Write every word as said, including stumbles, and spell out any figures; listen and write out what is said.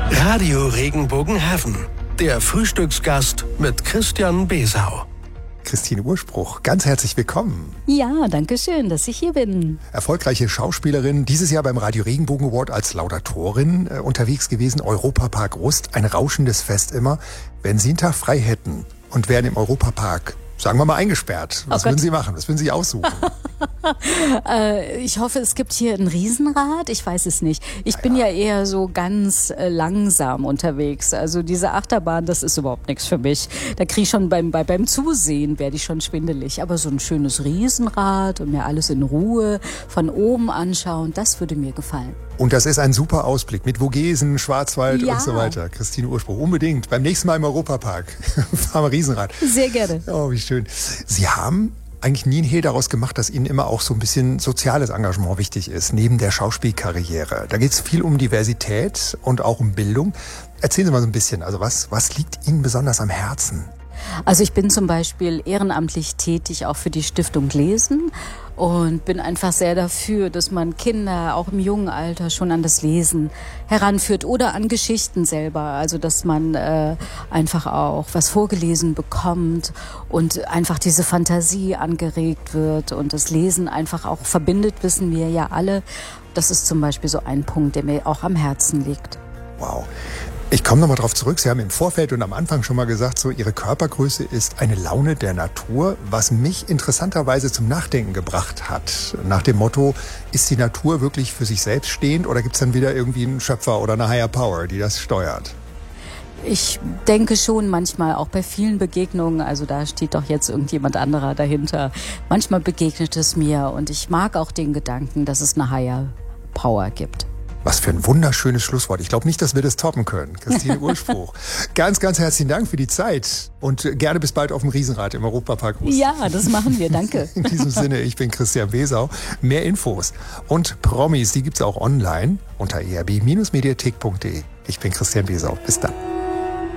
Radio Regenbogen-Haven. Der Frühstücksgast mit Christian Besau. Christine Urspruch, ganz herzlich willkommen. Ja, danke schön, dass ich hier bin. Erfolgreiche Schauspielerin, dieses Jahr beim Radio Regenbogen Award als Laudatorin äh, unterwegs gewesen. Europapark Rust, ein rauschendes Fest immer. Wenn Sie einen Tag frei hätten und wären im Europapark, sagen wir mal, eingesperrt, was Oh würden Gott. Sie machen? Was würden Sie aussuchen? äh, ich hoffe, es gibt hier ein Riesenrad. Ich weiß es nicht. Ich bin ja eher so ganz äh, langsam unterwegs. Also diese Achterbahn, das ist überhaupt nichts für mich. Da kriege ich schon beim, bei, beim Zusehen, werde ich schon schwindelig. Aber so ein schönes Riesenrad und mir alles in Ruhe von oben anschauen, das würde mir gefallen. Und das ist ein super Ausblick mit Vogesen, Schwarzwald Ja. und so weiter. Christine Urspruch, unbedingt. Beim nächsten Mal im Europapark. Fahren wir Riesenrad. Sehr gerne. Oh, wie schön. Sie haben eigentlich nie einen Hehl daraus gemacht, dass Ihnen immer auch so ein bisschen soziales Engagement wichtig ist, neben der Schauspielkarriere. Da geht es viel um Diversität und auch um Bildung. Erzählen Sie mal so ein bisschen, also was, was liegt Ihnen besonders am Herzen? Also ich bin zum Beispiel ehrenamtlich tätig, auch für die Stiftung Lesen und bin einfach sehr dafür, dass man Kinder auch im jungen Alter schon an das Lesen heranführt oder an Geschichten selber. Also dass man äh, einfach auch was vorgelesen bekommt und einfach diese Fantasie angeregt wird und das Lesen einfach auch verbindet, wissen wir ja alle. Das ist zum Beispiel so ein Punkt, der mir auch am Herzen liegt. Wow. Ich komme nochmal drauf zurück. Sie haben im Vorfeld und am Anfang schon mal gesagt, so Ihre Körpergröße ist eine Laune der Natur, was mich interessanterweise zum Nachdenken gebracht hat. Nach dem Motto, ist die Natur wirklich für sich selbst stehend oder gibt es dann wieder irgendwie einen Schöpfer oder eine Higher Power, die das steuert? Ich denke schon manchmal, auch bei vielen Begegnungen, also da steht doch jetzt irgendjemand anderer dahinter. Manchmal begegnet es mir und ich mag auch den Gedanken, dass es eine Higher Power gibt. Was für ein wunderschönes Schlusswort. Ich glaube nicht, dass wir das toppen können. Christine Urspruch. Ganz, ganz herzlichen Dank für die Zeit und gerne bis bald auf dem Riesenrad im Europapark Rust. Ja, das machen wir. Danke. In diesem Sinne, ich bin Christian Besau. Mehr Infos und Promis, die gibt's auch online unter e r b Bindestrich mediathek punkt de. Ich bin Christian Besau. Bis dann.